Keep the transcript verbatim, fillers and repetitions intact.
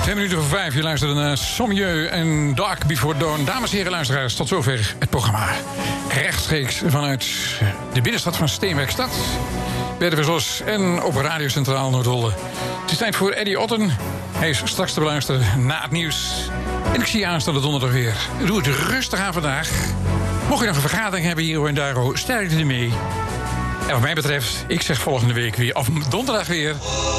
Twee minuten voor vijf, je luistert naar Sommieu en Dark Before Dawn. Dames en heren luisteraars, tot zover het programma. Rechtstreeks vanuit de binnenstad van Steenwijkstad, bij de Verzos en op Radio Centraal Noord-Holland. Het is tijd voor Eddie Otten. Hij is straks te beluisteren na het nieuws. En ik zie je aanstaande donderdag weer. Doe het rustig aan vandaag. Mocht je nog een vergadering hebben hier in Daro, sterkte ermee. En wat mij betreft, ik zeg volgende week weer, of donderdag weer...